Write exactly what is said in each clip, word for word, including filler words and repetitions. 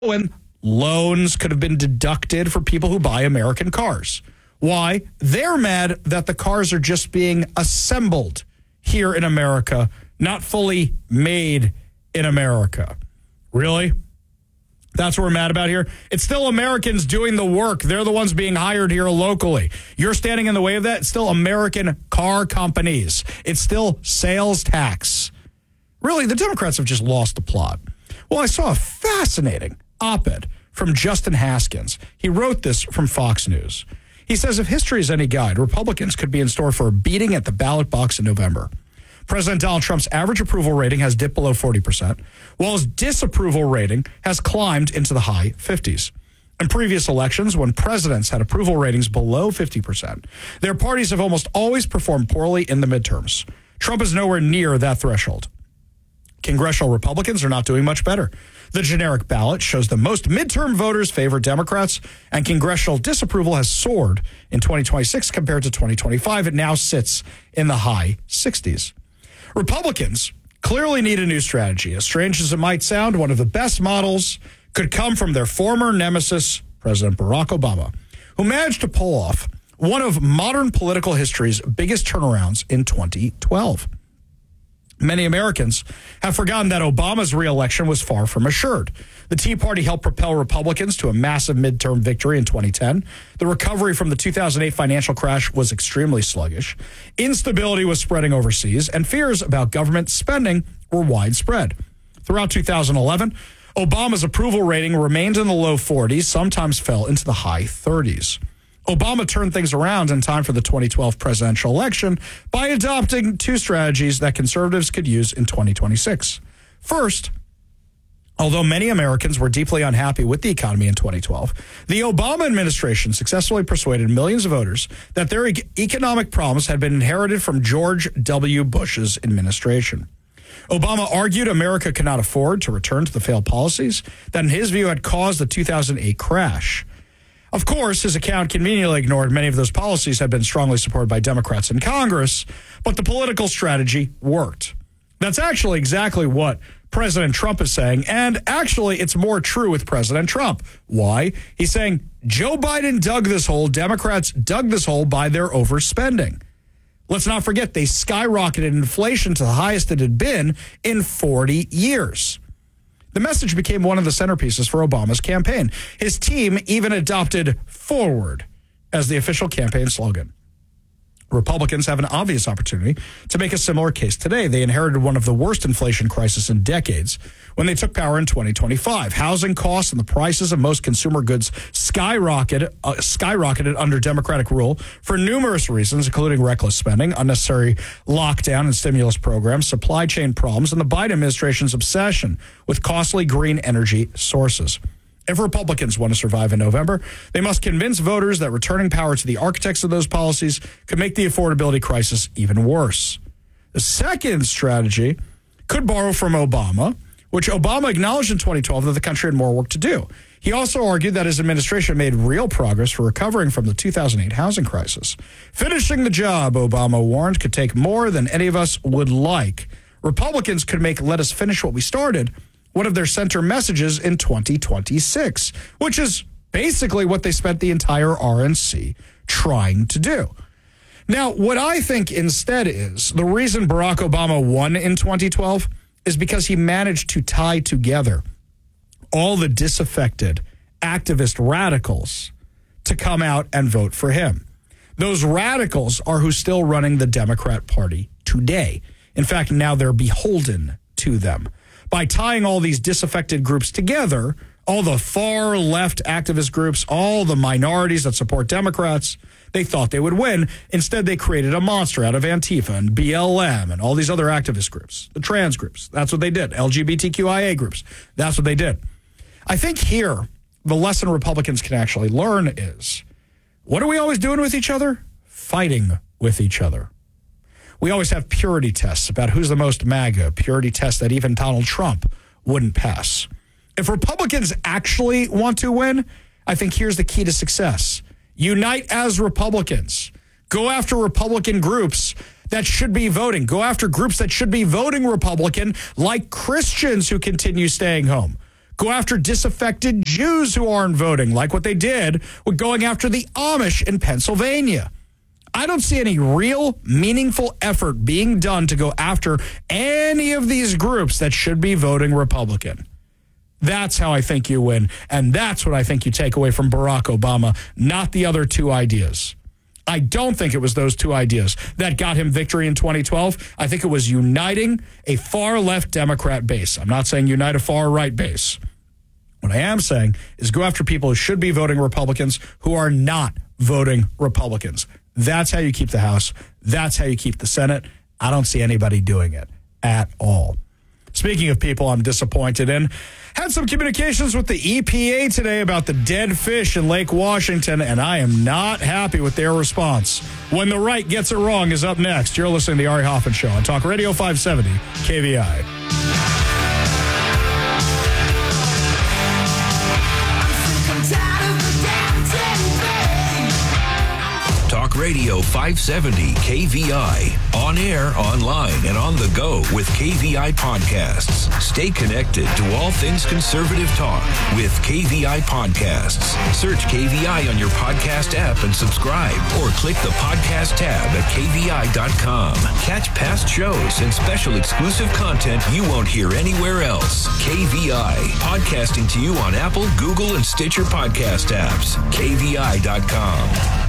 when loans could have been deducted for people who buy American cars. Why? They're mad that the cars are just being assembled here in America, not fully made in America. Really? That's what we're mad about here? It's still Americans doing the work. They're the ones being hired here locally. You're standing in the way of that. It's still American car companies. It's still sales tax. Really, the Democrats have just lost the plot. Well, I saw a fascinating op-ed from Justin Haskins. He wrote this from Fox News. He says, if history is any guide, Republicans could be in store for a beating at the ballot box in November. President Donald Trump's average approval rating has dipped below forty percent, while his disapproval rating has climbed into the high fifties. In previous elections, when presidents had approval ratings below fifty percent, their parties have almost always performed poorly in the midterms. Trump is nowhere near that threshold. Congressional Republicans are not doing much better. The generic ballot shows that most midterm voters favor Democrats, and congressional disapproval has soared in twenty twenty-six compared to twenty twenty-five. It now sits in the high sixties. Republicans clearly need a new strategy. As strange as it might sound, one of the best models could come from their former nemesis, President Barack Obama, who managed to pull off one of modern political history's biggest turnarounds in twenty twelve. Many Americans have forgotten that Obama's reelection was far from assured. The Tea Party helped propel Republicans to a massive midterm victory in twenty ten. The recovery from the two thousand eight financial crash was extremely sluggish. Instability was spreading overseas, and fears about government spending were widespread. Throughout two thousand eleven, Obama's approval rating remained in the low forties, sometimes fell into the high thirties. Obama turned things around in time for the twenty twelve presidential election by adopting two strategies that conservatives could use in twenty twenty-six. First, although many Americans were deeply unhappy with the economy in twenty twelve, the Obama administration successfully persuaded millions of voters that their e- economic problems had been inherited from George W. Bush's administration. Obama argued America could not afford to return to the failed policies that, in his view, had caused the two thousand eight crash. Of course, his account conveniently ignored many of those policies had been strongly supported by Democrats in Congress, but the political strategy worked. That's actually exactly what President Trump is saying, and actually it's more true with President Trump. Why? He's saying Joe Biden dug this hole, Democrats dug this hole by their overspending. Let's not forget they skyrocketed inflation to the highest it had been in forty years. The message became one of the centerpieces for Obama's campaign. His team even adopted "Forward" as the official campaign slogan. Republicans have an obvious opportunity to make a similar case today. They inherited one of the worst inflation crises in decades when they took power in twenty twenty-five. Housing costs and the prices of most consumer goods skyrocketed, uh, skyrocketed under Democratic rule for numerous reasons, including reckless spending, unnecessary lockdown and stimulus programs, supply chain problems, and the Biden administration's obsession with costly green energy sources. If Republicans want to survive in November, they must convince voters that returning power to the architects of those policies could make the affordability crisis even worse. The second strategy could borrow from Obama, which Obama acknowledged in twenty twelve that the country had more work to do. He also argued that his administration made real progress for recovering from the two thousand eight housing crisis. Finishing the job, Obama warned, could take more than any of us would like. Republicans could make "let us finish what we started" one of their center messages in twenty twenty-six, which is basically what they spent the entire R N C trying to do. Now, what I think instead is the reason Barack Obama won in twenty twelve is because he managed to tie together all the disaffected activist radicals to come out and vote for him. Those radicals are who's still running the Democrat Party today. In fact, now they're beholden to them. By tying all these disaffected groups together, all the far left activist groups, all the minorities that support Democrats, they thought they would win. Instead, they created a monster out of Antifa and B L M and all these other activist groups, the trans groups. That's what they did. L G B T Q I A groups. That's what they did. I think here, the lesson Republicans can actually learn is, what are we always doing with each other? Fighting with each other. We always have purity tests about who's the most MAGA, purity tests that even Donald Trump wouldn't pass. If Republicans actually want to win, I think here's the key to success. Unite as Republicans. Go after Republican groups that should be voting. Go after groups that should be voting Republican, like Christians who continue staying home. Go after disaffected Jews who aren't voting, like what they did with going after the Amish in Pennsylvania. I don't see any real, meaningful effort being done to go after any of these groups that should be voting Republican. That's how I think you win, and that's what I think you take away from Barack Obama, not the other two ideas. I don't think it was those two ideas that got him victory in twenty twelve. I think it was uniting a far-left Democrat base. I'm not saying unite a far-right base. What I am saying is go after people who should be voting Republicans who are not voting Republicans. That's how you keep the House. That's how you keep the Senate. I don't see anybody doing it at all. Speaking of people I'm disappointed in, had some communications with the E P A today about the dead fish in Lake Washington, and I am not happy with their response. When the Right Gets It Wrong is up next. You're listening to the Ari Hoffman Show on Talk Radio five seventy K V I. Talk Radio five seventy K V I. On air, online, and on the go with K V I Podcasts. Stay connected to all things conservative talk with K V I Podcasts. Search K V I on your podcast app and subscribe, or click the podcast tab at K V I dot com. Catch past shows and special exclusive content you won't hear anywhere else. K V I, podcasting to you on Apple, Google, and Stitcher podcast apps. K V I dot com.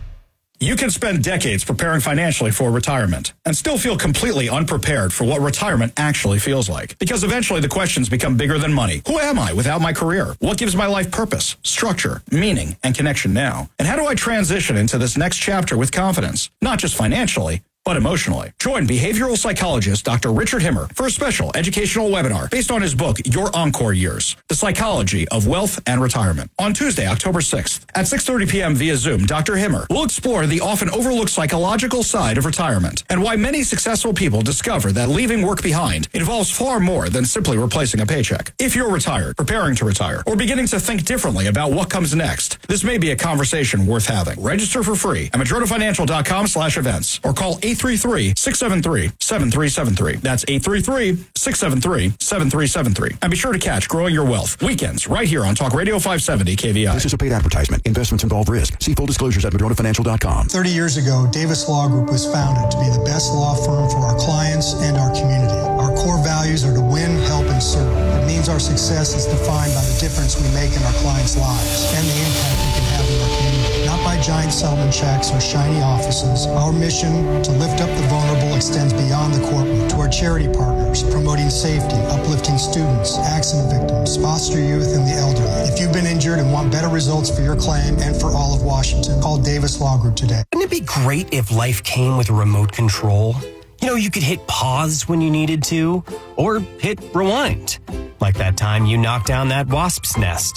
You can spend decades preparing financially for retirement and still feel completely unprepared for what retirement actually feels like. Because eventually the questions become bigger than money. Who am I without my career? What gives my life purpose, structure, meaning, and connection now? And how do I transition into this next chapter with confidence? Not just financially, but emotionally. Join behavioral psychologist Doctor Richard Himmer for a special educational webinar based on his book, Your Encore Years, The Psychology of Wealth and Retirement. On Tuesday, October sixth at six thirty p.m. via Zoom, Doctor Himmer will explore the often overlooked psychological side of retirement and why many successful people discover that leaving work behind involves far more than simply replacing a paycheck. If you're retired, preparing to retire, or beginning to think differently about what comes next, this may be a conversation worth having. Register for free at madrona financial dot com slash events or call eight three three, six seven three, seven three seven three. That's eight three three, six seven three, seven three seven three. And be sure to catch Growing Your Wealth weekends right here on Talk Radio five seventy K V I. This is a paid advertisement. Investments involve risk. See full disclosures at madrona financial dot com. thirty years ago, Davis Law Group was founded to be the best law firm for our clients and our community. Our core values are to win, help, and serve. It means our success is defined by the difference we make in our clients' lives and the impact we can have in our community. Not by giant settlement checks or shiny offices. Our mission to lift up the vulnerable extends beyond the courtroom to our charity partners, promoting safety, uplifting students, accident victims, foster youth, and the elderly. If you've been injured and want better results for your claim and for all of Washington, call Davis Law Group today. Wouldn't it be great if life came with a remote control? You know, you could hit pause when you needed to, or hit rewind. Like that time you knocked down that wasp's nest.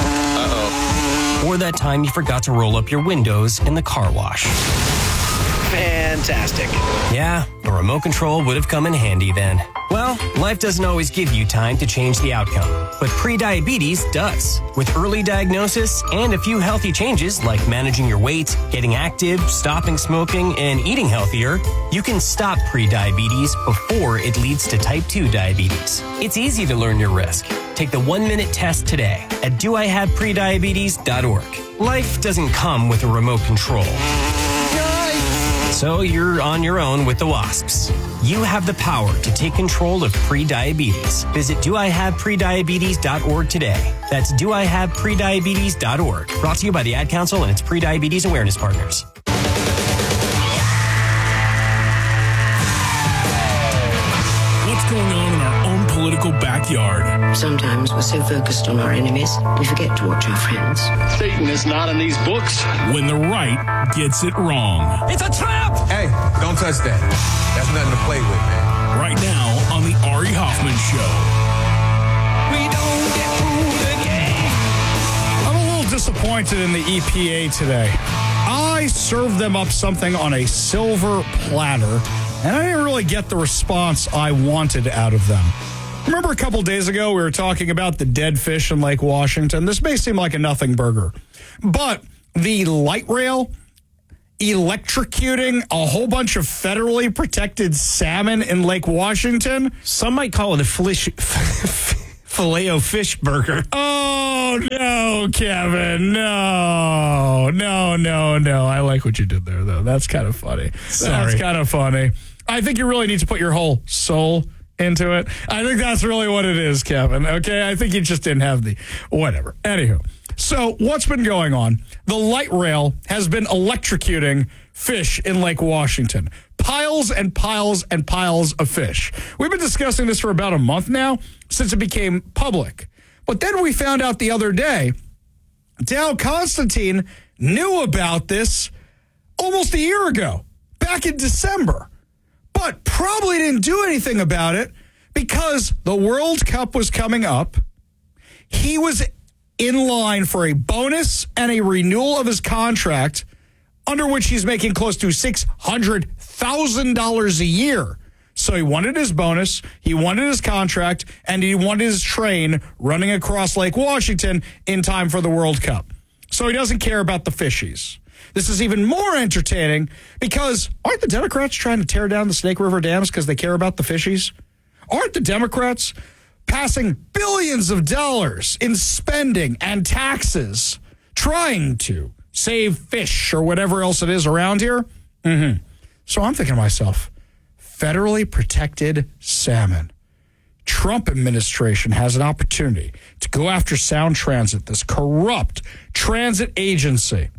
Uh-oh. Or that time you forgot to roll up your windows in the car wash. Fantastic. Yeah, a remote control would have come in handy then. Well, life doesn't always give you time to change the outcome, but prediabetes does. With early diagnosis and a few healthy changes like managing your weight, getting active, stopping smoking, and eating healthier, you can stop prediabetes before it leads to type two diabetes. It's easy to learn your risk. Take the one-minute test today at do I have prediabetes dot org. Life doesn't come with a remote control. So you're on your own with the wasps. You have the power to take control of prediabetes. Visit do I have prediabetes dot org today. That's do I have prediabetes dot org. Brought to you by the Ad Council and its prediabetes awareness partners. What's going on in our own political backyard? Sometimes we're so focused on our enemies, we forget to watch our friends. Satan is not in these books. When the right gets it wrong. It's a trap! Hey, don't touch that. That's nothing to play with, man. Right now on the Ari Hoffman Show. We don't get fooled again. I'm a little disappointed in the E P A today. I served them up something on a silver platter, and I didn't really get the response I wanted out of them. Remember a couple days ago we were talking about the dead fish in Lake Washington? This may seem like a nothing burger, but the light rail electrocuting a whole bunch of federally protected salmon in Lake Washington. Some might call it a fish, Filet-O-Fish burger. Oh, no, Kevin. No, no, no, no. I like what you did there, though. That's kind of funny. Sorry. That's kind of funny. I think you really need to put your whole soul into it. I think that's really what it is, Kevin. Okay? I think you just didn't have the whatever. Anywho, so what's been going on? The light rail has been electrocuting fish in Lake Washington. Piles and piles and piles of fish. We've been discussing this for about a month now, since it became public. But then we found out the other day, Dow Constantine knew about this almost a year ago, back in December, but probably didn't do anything about it because the World Cup was coming up. He was in line for a bonus and a renewal of his contract, under which he's making close to six hundred thousand dollars a year. So he wanted his bonus, he wanted his contract, and he wanted his train running across Lake Washington in time for the World Cup. So he doesn't care about the fishies. This is even more entertaining because aren't the Democrats trying to tear down the Snake River dams because they care about the fishies? Aren't the Democrats passing billions of dollars in spending and taxes trying to save fish or whatever else it is around here? Mm-hmm. So I'm thinking to myself, federally protected salmon. Trump administration has an opportunity to go after Sound Transit, this corrupt transit agency,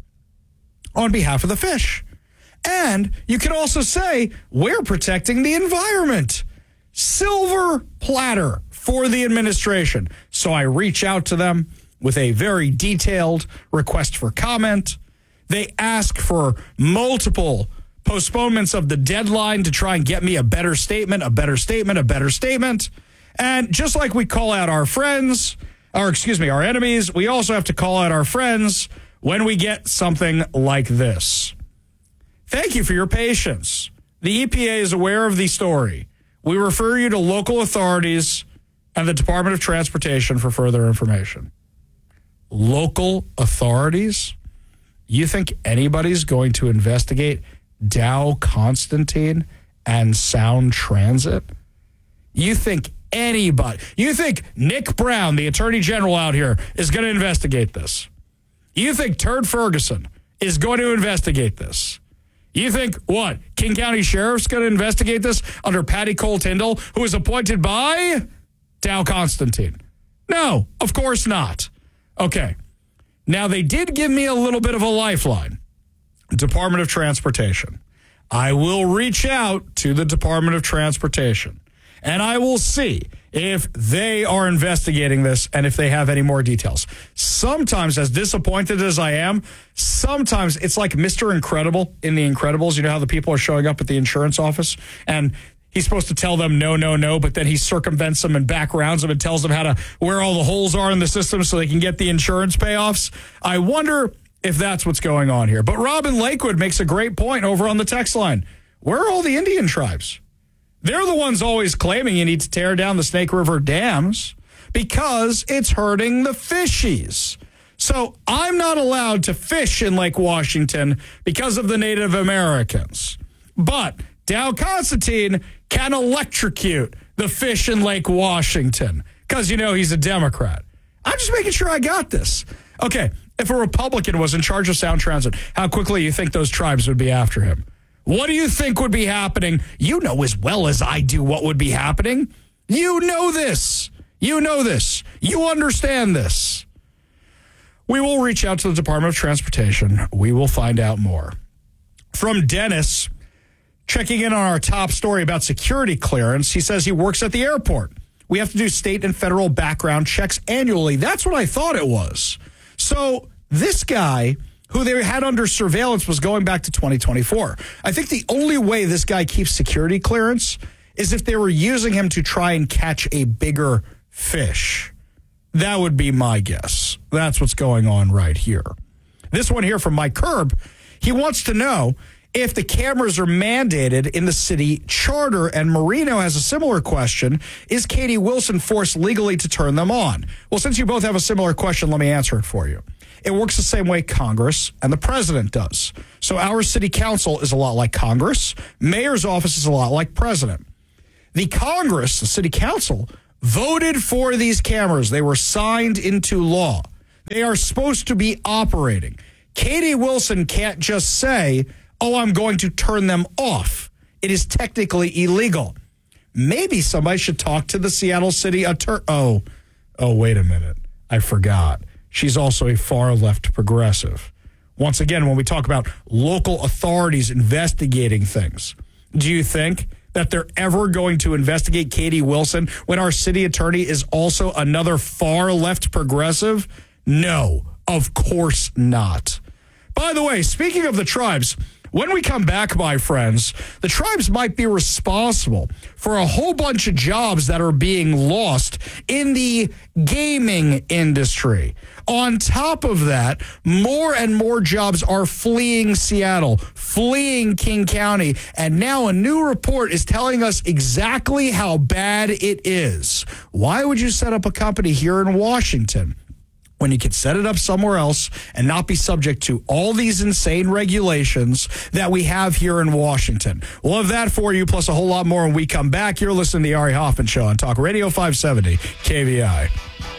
on behalf of the fish. And you can also say, we're protecting the environment. Silver platter for the administration. So I reach out to them with a very detailed request for comment. They ask for multiple postponements of the deadline to try and get me a better statement, a better statement, a better statement. And just like we call out our friends, or excuse me, our enemies, we also have to call out our friends when we get something like this. Thank you for your patience. The E P A is aware of the story. We refer you to local authorities and the Department of Transportation for further information. Local authorities? You think anybody's going to investigate Dow Constantine and Sound Transit? You think anybody, you think Nick Brown, the Attorney General out here, is going to investigate this? You think Turd Ferguson is going to investigate this? You think, what, King County Sheriff's going to investigate this under Patty Cole Tyndall, who was appointed by Dow Constantine? No, of course not. Okay. Now, they did give me a little bit of a lifeline. Department of Transportation. I will reach out to the Department of Transportation, and I will see if they are investigating this and if they have any more details. Sometimes, as disappointed as I am, sometimes it's like Mister Incredible in The Incredibles. You know how the people are showing up at the insurance office and he's supposed to tell them no, no, no, but then he circumvents them and backgrounds them and tells them how to, where all the holes are in the system so they can get the insurance payoffs. I wonder if that's what's going on here. But Robin Lakewood makes a great point over on the text line. Where are all the Indian tribes? They're the ones always claiming you need to tear down the Snake River dams because it's hurting the fishies. So I'm not allowed to fish in Lake Washington because of the Native Americans. But Dow Constantine can electrocute the fish in Lake Washington because, you know, he's a Democrat. I'm just making sure I got this. Okay, if a Republican was in charge of Sound Transit, how quickly you think those tribes would be after him? What do you think would be happening? You know as well as I do what would be happening. You know this. You know this. You understand this. We will reach out to the Department of Transportation. We will find out more. From Dennis, checking in on our top story about security clearance, he says he works at the airport. We have to do state and federal background checks annually. That's what I thought it was. So this guy, who they had under surveillance, was going back to twenty twenty-four. I think the only way this guy keeps security clearance is if they were using him to try and catch a bigger fish. That would be my guess. That's what's going on right here. This one here from Mike Kerb, he wants to know if the cameras are mandated in the city charter, and Marino has a similar question. Is Katie Wilson forced legally to turn them on? Well, since you both have a similar question, let me answer it for you. It works the same way Congress and the president does. So our city council is a lot like Congress. Mayor's office is a lot like president. The Congress, the city council, voted for these cameras. They were signed into law. They are supposed to be operating. Katie Wilson can't just say, oh, I'm going to turn them off. It is technically illegal. Maybe somebody should talk to the Seattle City attorney. Oh, oh, wait a minute. I forgot. She's also a far-left progressive. Once again, when we talk about local authorities investigating things, do you think that they're ever going to investigate Katie Wilson when our city attorney is also another far-left progressive? No, of course not. By the way, speaking of the tribes, when we come back, my friends, the tribes might be responsible for a whole bunch of jobs that are being lost in the gaming industry. On top of that, more and more jobs are fleeing Seattle, fleeing King County, and now a new report is telling us exactly how bad it is. Why would you set up a company here in Washington when you could set it up somewhere else and not be subject to all these insane regulations that we have here in Washington? We'll have that for you, plus a whole lot more when we come back. You're listening to the Ari Hoffman Show on Talk Radio five seventy K V I.